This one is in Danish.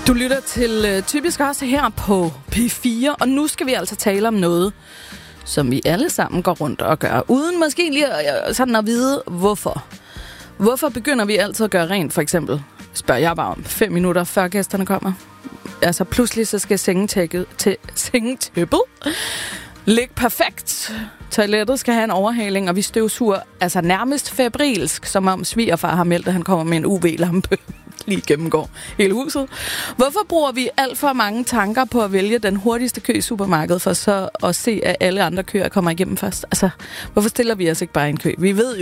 Du lytter til Typisk også her på P4, og nu skal vi altså tale om noget, som vi alle sammen går rundt og gør, uden måske lige sådan at vide, hvorfor. Hvorfor begynder vi altid at gøre rent, for eksempel? Spørger jeg bare om 5 minutter, før gæsterne kommer. Altså pludselig så skal sengetæppet ligge perfekt. Toilettet skal have en overhaling, og vi støvsuger altså nærmest febrilsk, som om svigerfar har meldt, at han kommer med en UV-lampe lige gennemgår hele huset. Hvorfor bruger vi alt for mange tanker på at vælge den hurtigste kø i supermarkedet, for så at se, at alle andre køer kommer igennem først? Altså, hvorfor stiller vi os ikke bare i en kø? Vi ved